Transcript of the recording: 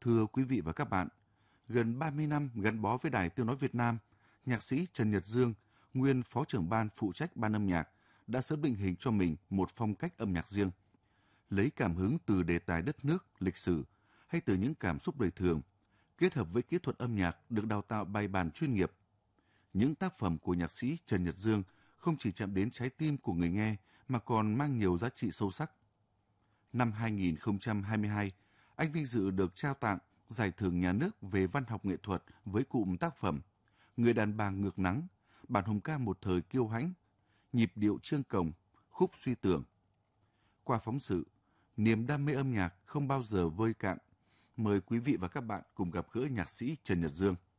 Thưa quý vị và các bạn, gần 30 năm gắn bó với Đài Tiếng nói Việt Nam, nhạc sĩ Trần Nhật Dương, nguyên phó trưởng ban phụ trách ban âm nhạc, đã sớm định hình cho mình một phong cách âm nhạc riêng. Lấy cảm hứng từ đề tài đất nước, lịch sử hay từ những cảm xúc đời thường, kết hợp với kỹ thuật âm nhạc được đào tạo bài bản chuyên nghiệp. Những tác phẩm của nhạc sĩ Trần Nhật Dương không chỉ chạm đến trái tim của người nghe mà còn mang nhiều giá trị sâu sắc. Năm 2022, anh vinh dự được trao tặng Giải thưởng Nhà nước về văn học nghệ thuật với cụm tác phẩm Người đàn bà ngược nắng, bản hùng ca một thời kiêu hãnh, Nhịp điệu chương cồng, Khúc suy tưởng. Qua phóng sự, niềm đam mê âm nhạc không bao giờ vơi cạn. Mời quý vị và các bạn cùng gặp gỡ nhạc sĩ Trần Nhật Dương.